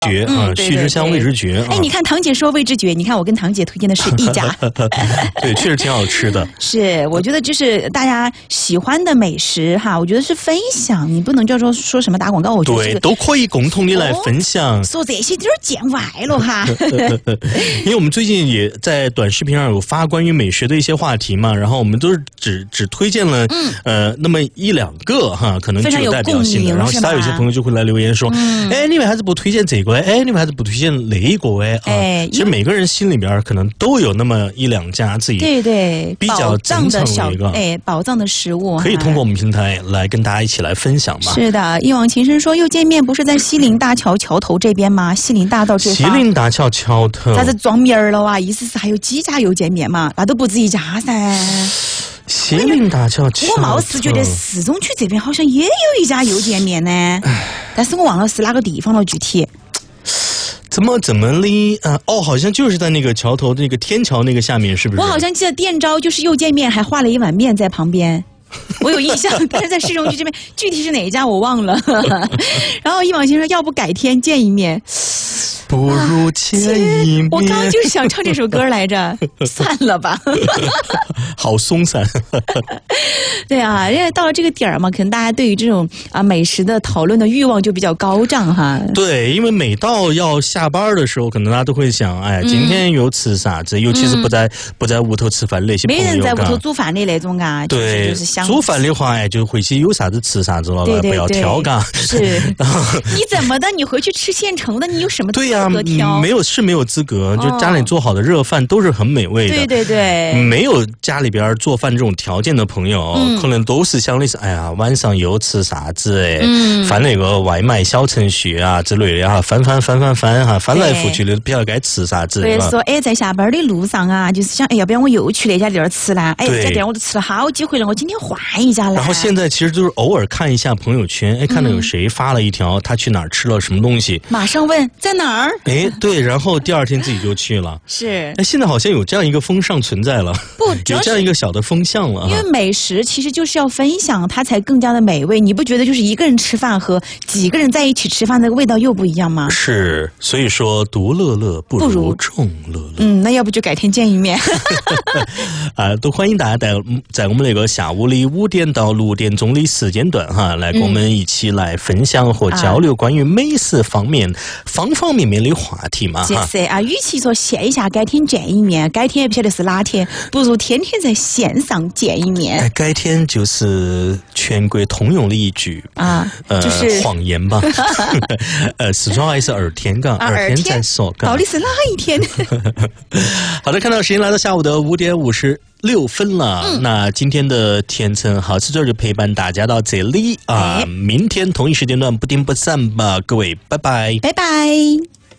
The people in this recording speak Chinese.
绝啊，旭之乡味之绝。 哎，你看堂姐说味之绝，你看我跟堂姐推荐的是一家， 对，确实挺好吃的。 是，我觉得就是大家喜欢的美食哈，我觉得是分享，你不能叫做说什么打广告，我觉得对，都可以共同的来分享。 说这些就是见外了哈。 因为我们最近也在短视频上有发关于美食的一些话题嘛，然后我们都是只推荐了那么一两个哈，可能具有代表性的，然后其他有些朋友就会来留言说，哎，你们还是不推荐这个？哎，你们还是不推荐那一个？哎，其实每个人心里边可能都有那么一两家自己对比较珍藏的一个宝藏的食物， 可以通过我们平台来跟大家一起来分享吧。 是的，一往情深说又见面，不是在西泠大桥桥头这边吗？西泠大道这西泠大桥桥头， 他是装名儿了哇？意思是还有几家又见面嘛？那都不止一家噻。 西泠大桥桥头， 我貌似觉得市中区这边好像也有一家又见面呢，但是我忘了是哪个地方了，具体。 怎么的哦，好像就是在那个桥头那个天桥那个下面，是不是？ 我好像记得店招就是又见面，还画了一碗面在旁边。我有印象，但是在市中区这边具体是哪一家我忘了。然后一往情说，要不改天见一面， 不如见一面。 我刚刚就是想唱这首歌来着，算了吧。 好松散。 对啊，因为到了这个点儿嘛，可能大家对于这种美食的讨论的欲望就比较高涨哈。 对，因为每到要下班的时候，可能大家都会想，哎，今天又吃啥子？尤其是不在屋头吃饭那些朋友， 没人在屋头煮饭的那种啊。 对， 就是想煮饭的话，哎，就回去有啥子吃啥子了， 对不要挑嘎。 是，你怎么的？你回去吃现成的，你有什么资格挑？ 没有资格，就家里做好的热饭都是很美味的。 对， 没有家里边做饭这种条件的朋友，可能都是想的是，哎呀，晚上又吃啥子？哎，翻那个外卖小程序啊之类的哈，翻哈，翻来覆去的，不晓得该吃啥子。 对，说哎，在下班的路上啊，就是想，哎，要不然我又去那家店吃呢？哎，这家店我都吃了好几回了，我今天换一家来。 然后现在其实就是偶尔看一下朋友圈，哎，看到有谁发了一条他去哪儿吃了什么东西， 马上问在哪儿？ 哎，对，然后第二天自己就去了。 是， 哎，现在好像有这样一个风尚存在了，有这样一个小的风向了。 因为美食其实就是要分享，它才更加的美味。你不觉得就是一个人吃饭和几个人在一起吃饭的味道又不一样吗？ 是，所以说独乐乐不如众乐乐。 那要不就改天见一面。 都欢迎大家在我们那个下午的5点到6点钟的时间段哈，来跟我们一起来分享和交流关于美食方面方方面面的话题嘛哈。 是啊，与其说线下改天见一面，改天也不晓得是哪天，不如天天在线上见一面。 改天就是全国通用的一句就是谎言吧。始终还是二天嘎，二天再说。 到底是哪一天？ 好的，看到时间来到下午的5点56分了。那今天的天成好吃嘴就陪伴大家到这里啊，明天同一时间段不听不散吧，各位，拜拜， 拜拜。